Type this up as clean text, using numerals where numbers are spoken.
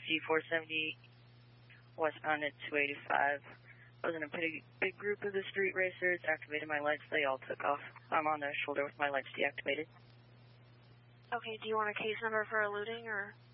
G470 westbound at 285. I was in a pretty big group of the street racers, activated my lights, they all took off. I'm on their shoulder with my lights deactivated. Okay, do you want a case number for eluding, or?